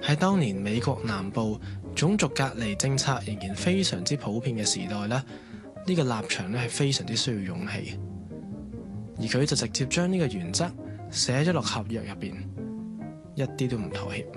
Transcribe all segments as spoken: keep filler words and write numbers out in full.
喺當年美國南部種族隔離政策仍然非常之普遍嘅時代咧，呢、呢個立場咧係非常之需要勇氣。而佢就直接將呢個原則寫咗落合約入邊，一啲都唔妥協。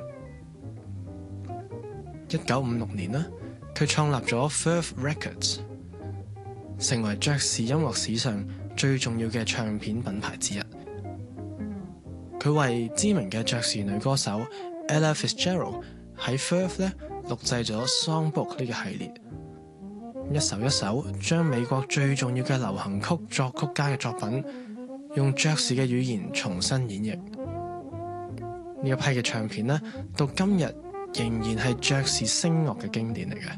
一九五六年呢，佢創立咗 Verve Records， 成為爵士音樂史上最重要嘅唱片品牌之一。佢為知名嘅爵士女歌手 Ella Fitzgerald 喺 Verve 咧錄製咗 Songbook 呢個系列，一首一首將美國最重要嘅流行曲作曲家嘅作品用爵士嘅語言重新演繹。呢一批嘅唱片呢，到今日仍然係爵士聲樂嘅經典嚟嘅。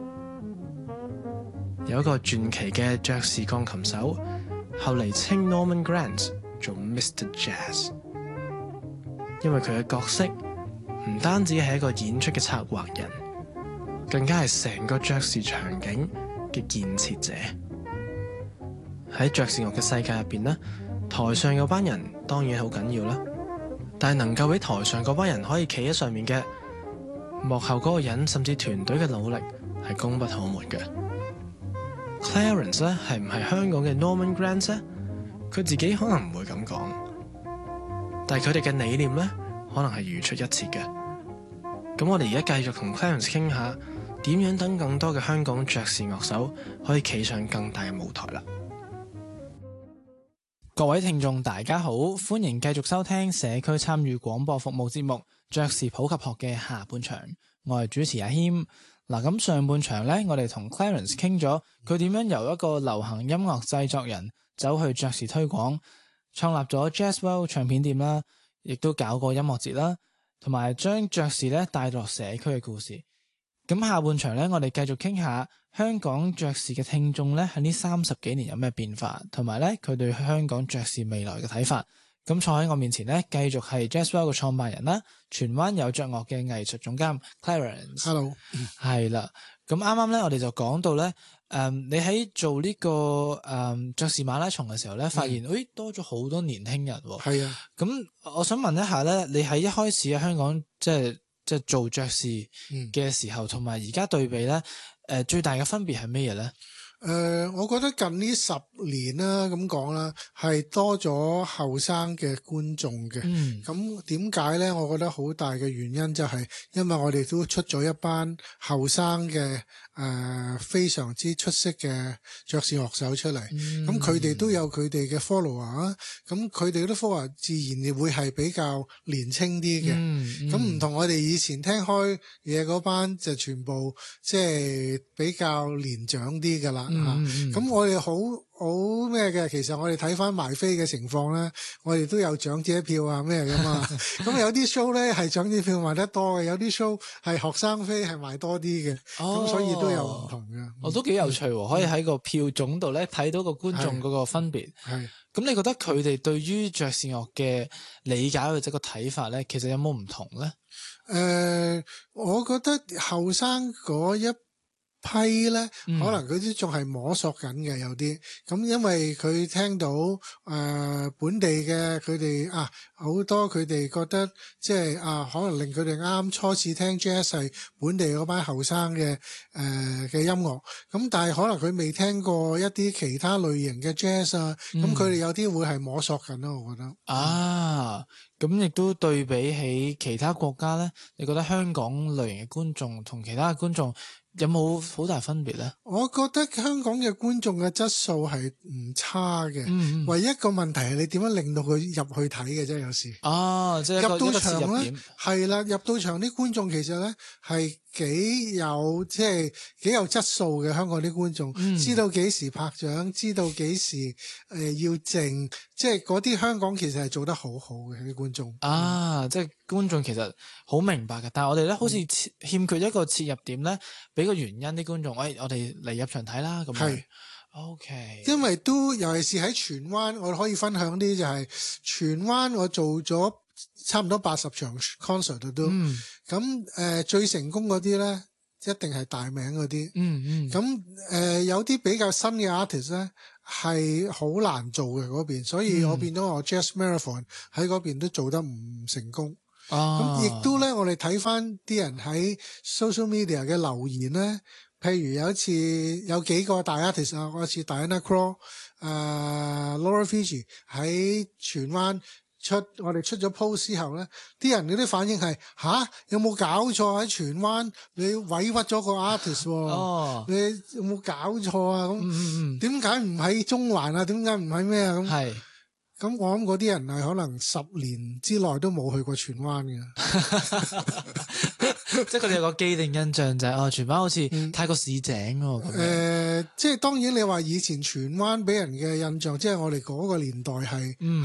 有一個傳奇嘅爵士鋼琴手，後嚟稱 Norman Granz 做 Mister Jazz， 因為佢嘅角色唔單止係一個演出嘅策劃人，更加係成個爵士場景嘅建設者。喺爵士樂嘅世界入邊呢，台上有班人當然好緊要啦，但係能夠俾台上嗰班人可以企喺上面嘅，幕後嗰個人甚至團隊嘅努力係功不可沒嘅。Clarence 咧係唔係香港嘅 Norman Granz 咧？佢自己可能唔會咁講，但係佢哋嘅理念咧可能係如出一轍嘅。咁我哋而家繼續同 Clarence 傾下，點樣等更多嘅香港爵士樂手可以企上更大嘅舞台啦。各位聽眾大家好，歡迎繼續收聽社區參與廣播服務節目《爵士普及學》嘅下半場，我係主持阿謙。嗱，咁上半場呢，我哋同 Clarence 傾咗佢點樣由一個流行音樂製作人走去爵士推廣，創立咗 Jazzwell 唱片店啦，亦都搞過音樂節啦，同埋將爵士咧帶落社區嘅故事。咁下半場呢，我哋繼續傾下香港爵士嘅聽眾咧喺呢三十幾年有咩變化，同埋咧佢對香港爵士未來嘅睇法。咁坐喺我面前咧，繼續係 Jazzwell 嘅創辦人啦，荃灣有爵樂嘅藝術總監 Clarence。 Hello， 係啦。咁啱啱咧，我哋就講到咧，誒、嗯，你喺做呢、這個誒爵士馬拉松嘅時候咧，發現，誒、嗯，多咗好多年輕人。 係啊。 咁我想問一下咧，你喺一開始喺香港即係即係做爵士嘅時候，同埋而家對比咧，誒、呃，最大嘅分別係咩嘢咧？ 誒、呃，我覺得近呢十年啦，咁講啦，係多咗後生嘅觀眾嘅。嗯。咁點解咧？我覺得好大嘅原因就係因為我哋都出咗一班後生嘅誒非常之出色嘅爵士樂手出嚟。咁佢哋都有佢哋嘅 follower 啊。咁佢哋啲 follower 自然會係比較年輕啲嘅。咁唔、嗯嗯、同我哋以前聽開嘢嗰班就全部即係比較年長啲㗎啦。咁、嗯嗯、我哋好好咩嘅，其實我哋睇翻賣飛嘅情況咧，我哋都有長者票啊咩㗎嘛。咁有啲 show 咧係長者票賣得多嘅，有啲 show 係學生飛係賣多啲嘅。咁、哦、所以都有唔同嘅。 我、哦、都幾有趣喎，嗯、可以喺個票種度咧睇到個觀眾嗰個分別。係。咁你覺得佢哋對於爵士樂嘅理解或者個睇法咧，其實有冇唔同咧？ 誒、呃，我覺得後生嗰一批咧，嗯、可能佢啲仲係摸索緊嘅，有啲咁，因為佢聽到誒、呃、本地嘅佢哋啊，好多佢哋覺得即係啊，可能令佢哋啱初次聽 jazz 係本地嗰班後生嘅誒嘅音樂，咁但係可能佢未聽過一啲其他類型嘅 jazz 啊，咁佢哋有啲會係摸索緊咯，我覺得啊， 咁亦都對比起其他國家咧，你覺得香港類型嘅觀眾同其他嘅觀眾有冇好大分別咧？ 我覺得香港嘅觀眾嘅質素係唔差嘅，嗯嗯，唯一一個問題係你點樣令到佢入去睇嘅啫，有時啊，即係入到場咧，係啦，入到場啲觀眾其實咧係幾有即係幾有質素嘅，香港啲觀眾、嗯、知道幾時拍掌，知道幾時誒、呃、要靜，即係嗰啲香港其實係做得好好嘅啲觀眾啊，嗯、即係觀眾其實好明白嘅，但係我哋咧好似欠缺一個切入點咧，俾個原因啲觀眾，喂、哎，我哋嚟入場睇啦咁樣。係，OK。因為都尤其是喺荃灣，我可以分享啲就係荃灣我做咗差唔多八十場 concert 都，咁誒、嗯呃、最成功嗰啲咧，一定係大名嗰啲、嗯。嗯嗯。咁誒、呃、有啲比較新嘅 artist 咧，係好難做嘅嗰邊，所以我變咗我 Jazz Marathon 喺嗰邊都做得唔成功。 咁亦、哦、都咧，我哋睇翻啲人喺 social media 嘅留言咧，譬如有一次有幾個大 artist 啊，嗰次 Diana Krall、呃、誒 Laura Fiji 喺荃灣出，我哋出咗 post 之後咧，啲人嗰啲反應係吓，有冇搞錯喺荃灣你委屈咗個 artist 喎、哦？你有冇搞錯啊？咁點解唔喺中環啊？點解唔喺咩啊？咁係。咁我諗嗰啲人係可能十年之內都冇去過荃灣嘅， 即係佢哋有個既定印象就係、是、哦，荃灣好似太過市井喎。誒、 嗯呃，即係當然你話以前荃灣俾人嘅印象，即係我哋嗰個年代係。嗯